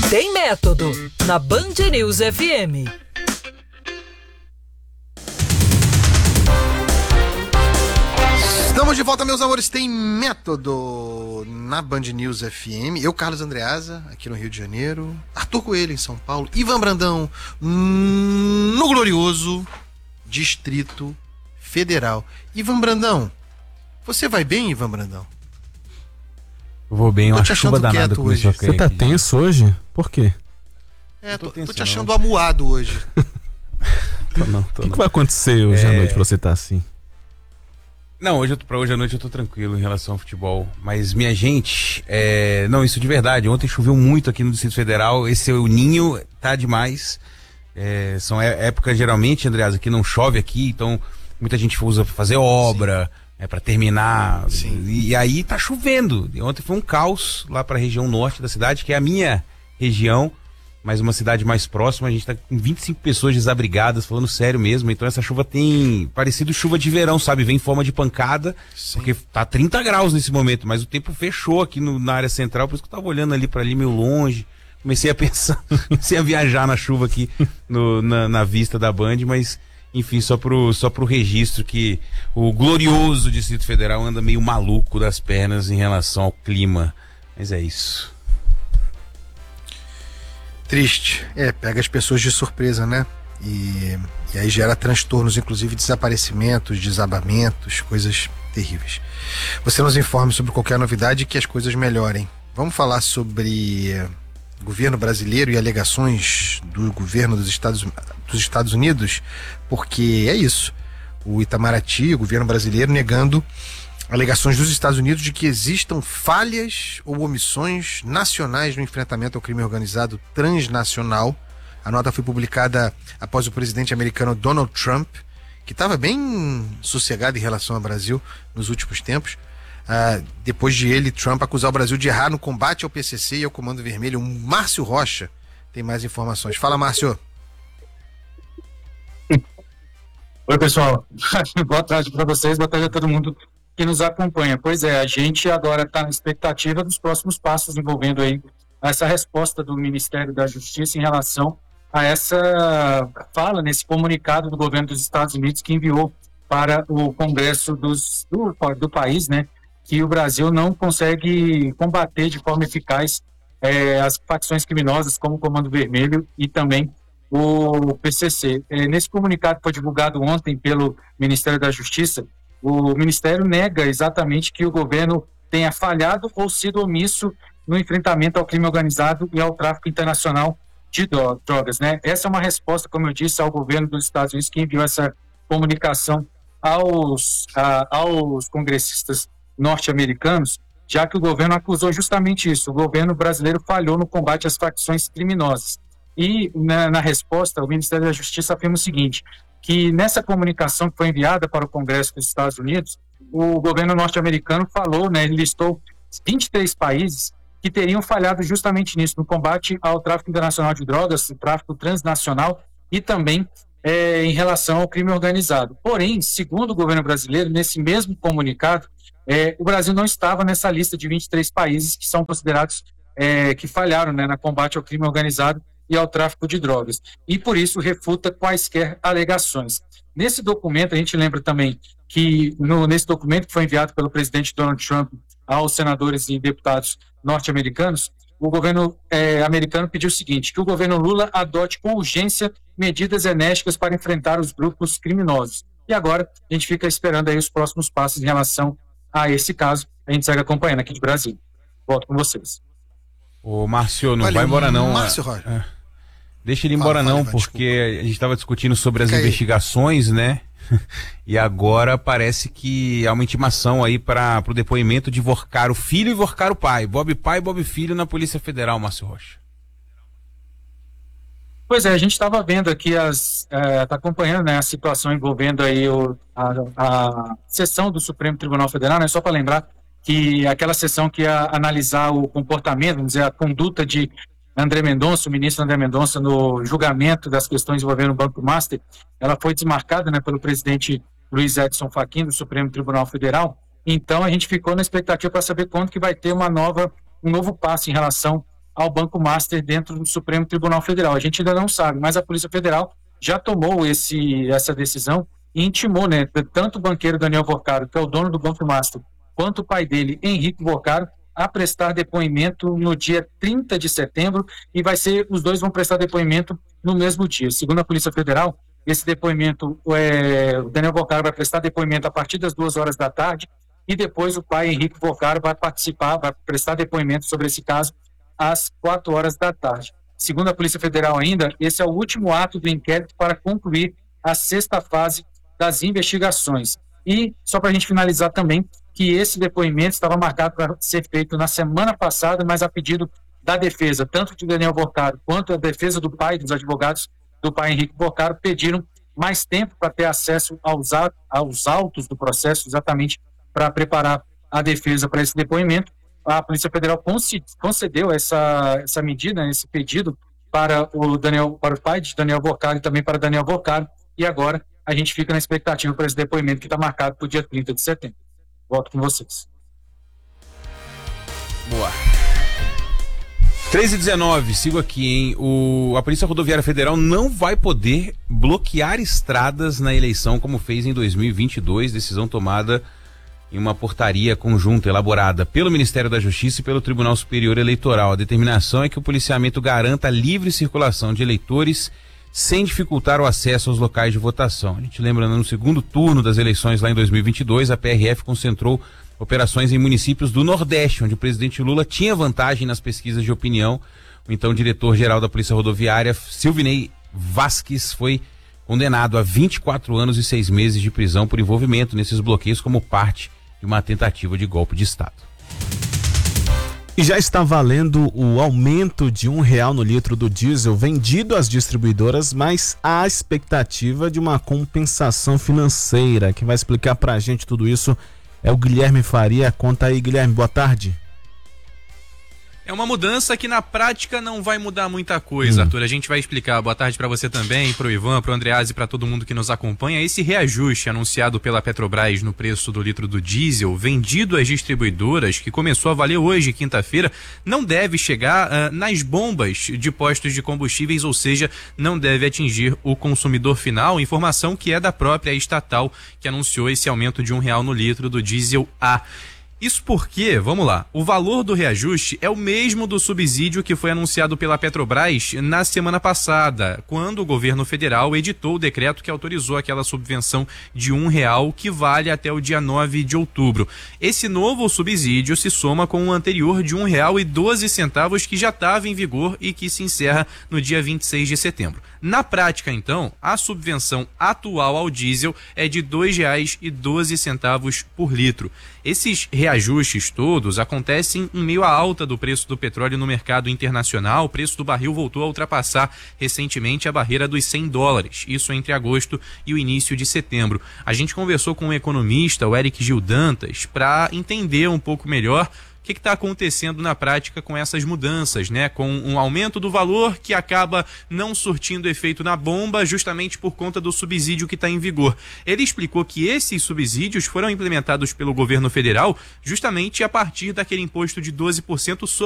Tem Método, na Band News FM. Estamos de volta, meus amores. Tem Método na Band News FM. Eu, Carlos Andreasa, aqui no Rio de Janeiro. Arthur Coelho, em São Paulo. Ivan Brandão, no glorioso Distrito Federal. Ivan Brandão, você vai bem, Ivan Brandão? Eu vou bem, uma chuva danada começou a cair. Você tá tenso hoje? Por quê? Tô te achando amuado hoje. O que vai acontecer hoje à noite pra você estar assim? Não, pra hoje à noite eu tô tranquilo em relação ao futebol. Mas, minha gente, não, isso de verdade. Ontem choveu muito aqui no Distrito Federal. Esse El Ninho tá demais. São épocas, geralmente, Andreasa, que não chove aqui. Então, muita gente usa pra fazer obra, pra terminar. Sim. E aí tá chovendo. E ontem foi um caos lá pra região norte da cidade, que é a minha região. Mas uma cidade mais próxima, a gente tá com 25 pessoas desabrigadas, falando sério mesmo. Então essa chuva tem parecido chuva de verão, sabe? Vem em forma de pancada, porque tá 30 graus nesse momento, mas o tempo fechou aqui na área central, por isso que eu tava olhando ali pra ali meio longe. Comecei a pensar, comecei a viajar na chuva aqui na vista da Band, mas enfim, só pro registro que o glorioso Distrito Federal anda meio maluco das pernas em relação ao clima. Mas é isso. Triste. Pega as pessoas de surpresa, né? E aí gera transtornos, inclusive desaparecimentos, desabamentos, coisas terríveis. Você nos informe sobre qualquer novidade e que as coisas melhorem. Vamos falar sobre governo brasileiro e alegações do governo dos Estados Unidos, porque é isso. O Itamaraty, o governo brasileiro, negando alegações dos Estados Unidos de que existam falhas ou omissões nacionais no enfrentamento ao crime organizado transnacional. A nota foi publicada após o presidente americano Donald Trump, que estava bem sossegado em relação ao Brasil nos últimos tempos, depois de ele, Trump, acusar o Brasil de errar no combate ao PCC e ao Comando Vermelho. O Márcio Rocha tem mais informações. Fala, Márcio. Oi, pessoal. Boa tarde para vocês, boa tarde a todo mundo que nos acompanha. Pois é, a gente agora está na expectativa dos próximos passos envolvendo aí essa resposta do Ministério da Justiça em relação a essa fala nesse comunicado do governo dos Estados Unidos que enviou para o Congresso do país, né, que o Brasil não consegue combater de forma eficaz as facções criminosas como o Comando Vermelho e também o PCC. Nesse comunicado que foi divulgado ontem pelo Ministério da Justiça, o Ministério nega exatamente que o governo tenha falhado ou sido omisso no enfrentamento ao crime organizado e ao tráfico internacional de drogas, né? Essa é uma resposta, como eu disse, ao governo dos Estados Unidos, que enviou essa comunicação aos congressistas norte-americanos, já que o governo acusou justamente isso. O governo brasileiro falhou no combate às facções criminosas. E, na resposta, o Ministério da Justiça afirma o seguinte, que nessa comunicação que foi enviada para o Congresso dos Estados Unidos, o governo norte-americano falou, né, ele listou 23 países que teriam falhado justamente nisso, no combate ao tráfico internacional de drogas, o tráfico transnacional e também em relação ao crime organizado. Porém, segundo o governo brasileiro, nesse mesmo comunicado, o Brasil não estava nessa lista de 23 países que são considerados que falharam, né, no combate ao crime organizado e ao tráfico de drogas. E, por isso, refuta quaisquer alegações. Nesse documento, a gente lembra também que, nesse documento que foi enviado pelo presidente Donald Trump aos senadores e deputados norte-americanos, o governo americano pediu o seguinte, que o governo Lula adote com urgência medidas enérgicas para enfrentar os grupos criminosos. E agora, a gente fica esperando aí os próximos passos em relação a esse caso. A gente segue acompanhando aqui de Brasília. Volto com vocês. Ô, Márcio, não vai embora não. Márcio Rocha. Deixa ele embora porque desculpa. A gente estava discutindo sobre as investigações, né? E agora parece que há uma intimação aí para o depoimento de Vorcar o filho e Vorcar o pai. Bob pai e Bob filho na Polícia Federal, Márcio Rocha. Pois é, a gente estava vendo aqui, está acompanhando, né, a situação envolvendo aí a sessão do Supremo Tribunal Federal, né? Só para lembrar que aquela sessão que ia analisar o comportamento, vamos dizer, a conduta de André Mendonça, o ministro André Mendonça, no julgamento das questões envolvendo o Banco Master, ela foi desmarcada, né, pelo presidente Luiz Edson Fachin, do Supremo Tribunal Federal. Então, a gente ficou na expectativa para saber quando que vai ter um novo passo em relação ao Banco Master dentro do Supremo Tribunal Federal. A gente ainda não sabe, mas a Polícia Federal já tomou essa decisão e intimou, né, tanto o banqueiro Daniel Vocaro, que é o dono do Banco Master, quanto o pai dele, Henrique Vocaro, a prestar depoimento no dia 30 de setembro, e os dois vão prestar depoimento no mesmo dia. Segundo a Polícia Federal, esse depoimento, o Daniel Vocaro vai prestar depoimento a partir das 2 horas da tarde, e depois o pai, Henrique Vocaro, vai prestar depoimento sobre esse caso às 4 horas da tarde. Segundo a Polícia Federal ainda, esse é o último ato do inquérito para concluir a 6ª fase das investigações. E, só para a gente finalizar também, que esse depoimento estava marcado para ser feito na semana passada, mas a pedido da defesa, tanto de Daniel Vocaro quanto a defesa do pai, dos advogados do pai Henrique Vocaro, pediram mais tempo para ter acesso aos autos do processo, exatamente para preparar a defesa para esse depoimento. A Polícia Federal concedeu essa medida, esse pedido para o pai de Daniel Vocaro e também para Daniel Vocaro, e agora a gente fica na expectativa para esse depoimento que está marcado para o dia 30 de setembro. Volto com vocês. Boa. 3h19, sigo aqui, hein? A Polícia Rodoviária Federal não vai poder bloquear estradas na eleição como fez em 2022, decisão tomada em uma portaria conjunta elaborada pelo Ministério da Justiça e pelo Tribunal Superior Eleitoral. A determinação é que o policiamento garanta a livre circulação de eleitores sem dificultar o acesso aos locais de votação. A gente lembra, no segundo turno das eleições lá em 2022, a PRF concentrou operações em municípios do Nordeste, onde o presidente Lula tinha vantagem nas pesquisas de opinião. O então diretor-geral da Polícia Rodoviária, Silvinei Vasques, foi condenado a 24 anos e 6 meses de prisão por envolvimento nesses bloqueios como parte de uma tentativa de golpe de Estado. E já está valendo o aumento de R$1 no litro do diesel vendido às distribuidoras, mas há a expectativa de uma compensação financeira. Quem vai explicar pra gente tudo isso é o Guilherme Faria. Conta aí, Guilherme, boa tarde. É uma mudança que na prática não vai mudar muita coisa, Arthur. A gente vai explicar. Boa tarde para você também, para o Ivan, para o Andreas e para todo mundo que nos acompanha. Esse reajuste anunciado pela Petrobras no preço do litro do diesel, vendido às distribuidoras, que começou a valer hoje, quinta-feira, não deve chegar nas bombas de postos de combustíveis, ou seja, não deve atingir o consumidor final. Informação que é da própria estatal, que anunciou esse aumento de R$1 no litro do diesel A. Isso porque, vamos lá, o valor do reajuste é o mesmo do subsídio que foi anunciado pela Petrobras na semana passada, quando o governo federal editou o decreto que autorizou aquela subvenção de R$1 que vale até o dia 9 de outubro. Esse novo subsídio se soma com o anterior de R$1,12 que já estava em vigor e que se encerra no dia 26 de setembro. Na prática, então, a subvenção atual ao diesel é de R$2,12 por litro. Esses reajustes todos acontecem em meio à alta do preço do petróleo no mercado internacional. O preço do barril voltou a ultrapassar recentemente a barreira dos $100, isso entre agosto e o início de setembro. A gente conversou com o economista, o Eric Gil Dantas, para entender um pouco melhor o que está acontecendo na prática com essas mudanças, né? Com um aumento do valor que acaba não surtindo efeito na bomba justamente por conta do subsídio que está em vigor. Ele explicou que esses subsídios foram implementados pelo governo federal justamente a partir daquele imposto de 12%